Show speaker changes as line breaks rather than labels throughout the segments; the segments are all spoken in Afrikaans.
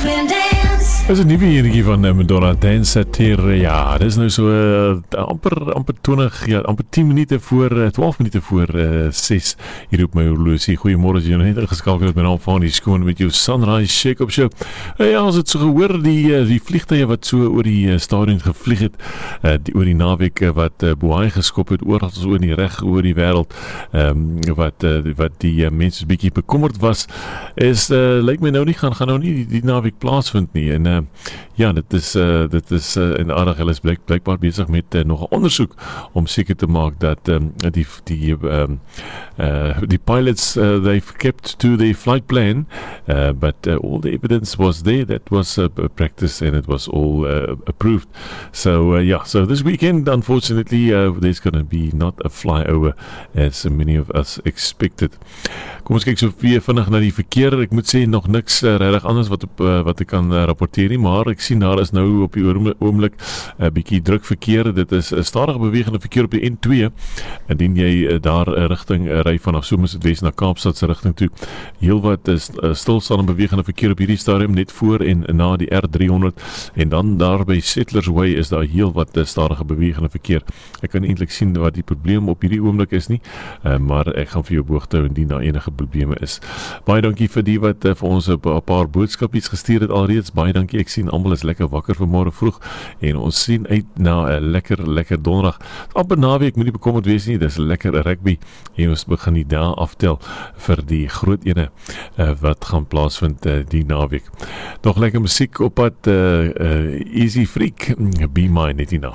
Dit is 'n nuwe enetjie van Madonna, Dance at Ja, dis nou so amper 20, ja, amper 10 minute voor 12 minute voor 6 hier op my horlosie. Goeiemôre, as jy nou net ingeskakel het met my naam van die skoon met jou Sunrise Shake-up show. Ja, as het so gehoor, die vliegtuie wat so oor die stadion gevlieg het, oor die naweek wat boei geskop het, oor die reg oor die wêreld, wat die mense bietjie bekommerd was, is lyk my nou nie gaan nou nie die naweek plaasvind nie. En ja, dit is en aardig, hulle is blijkbaar bezig met nog 'n ondersoek om seker te maak dat die pilots they've kept to the flight plan, but all the evidence was there. That was practiced and it was all approved. So so this weekend, unfortunately, there's going to be not a flyover as many of us expected. Kom ons kyk so weer vinnig na die verkeer. Ek moet sê nog niks regtig anders wat ek kan rapporteer nie, maar ek sien daar is nou op die oomblik 'n bietjie druk verkeer. Dit is 'n stadig bewegende verkeer op die N2. Indien jy daar rigting ry vanaf Somerset na Kaapstad se rigting toe, heelwat is stilstaande bewegende verkeer op hierdie stadium net voor en na die R300, en dan daar by Settlers Way is daar heelwat stadige bewegende verkeer. Ek kan eintlik sien wat die probleem op hierdie oomblik is nie, maar ek gaan vir jou boogte hou indien daar enige probleme is. Baie dankie vir die wat vir ons 'n paar boodskapies gestuur het alreeds. Baie dankie. Ek sien almal is lekker wakker vanmôre vroeg en ons sien uit na 'n lekker donderdag. Amper naweek, moenie bekommerd wees nie. Dis lekker rugby en ons begin die dae aftel vir die groot ene wat gaan plaasvind die naweek. Nog lekker musiek op pad. Easy Freak, Be Mine, net hierna.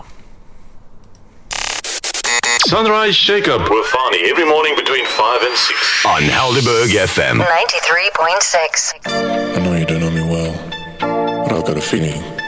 Sunrise Shake-up with Fani every morning between 5 and 6 on Helderberg FM
93.6.
I know you don't know me well, but I've got a feeling